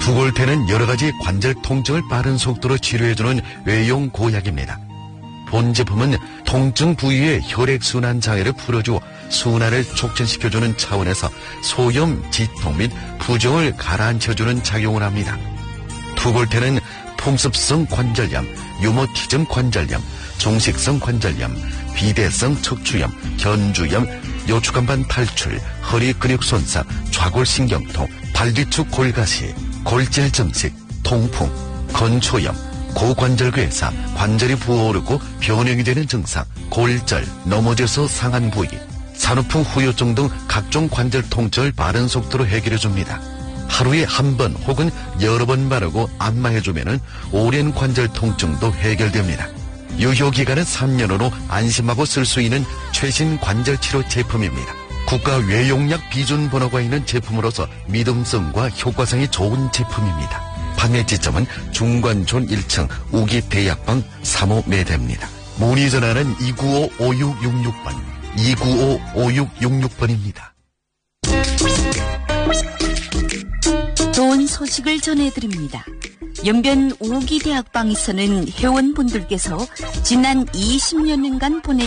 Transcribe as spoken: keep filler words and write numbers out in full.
투골테는 여러가지 관절 통증을 빠른 속도로 치료해주는 외용 고약입니다. 본 제품은 통증 부위의 혈액순환 장애를 풀어주어 순환을 촉진시켜주는 차원에서 소염, 지통 및 부종을 가라앉혀주는 작용을 합니다. 투골테는 풍습성 관절염, 유모티즘 관절염, 종식성 관절염, 비대성 척추염, 견주염, 요추간반 탈출, 허리 근육 손상, 좌골신경통, 발뒤축 골가시, 골절 증식, 통풍, 건초염, 고관절 괴사, 관절이 부어오르고 변형이 되는 증상, 골절, 넘어져서 상한 부위, 산후풍 후유증 등 각종 관절 통증을 빠른 속도로 해결해줍니다. 하루에 한 번 혹은 여러 번 바르고 안마해주면 오랜 관절 통증도 해결됩니다. 유효기간은 삼 년으로 안심하고 쓸 수 있는 최신 관절치료 제품입니다. 국가 외용약 비준 번호가 있는 제품으로서 믿음성과 효과성이 좋은 제품입니다. 판매 지점은 중관촌 일 층 우기대약방 삼 호 매대입니다. 문의 전화는 이구오 오육육육 번, 이구오 오육육육 번입니다. 좋은 소식을 전해드립니다. 연변 우기대학방에서는 회원분들께서 지난 이십 년간 보내